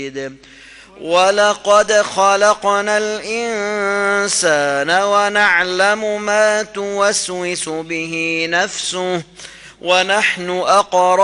ولقد خلقنا الإنسان ونعلم ما توسوس به نفسه ونحن أقرب